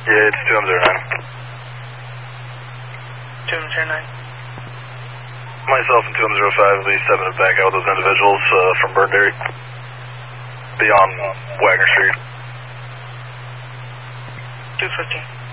Yeah, it's 209. 209. Myself and 205, Lee 7 to back out those individuals from Burnderry. Beyond Wagner Street. 215.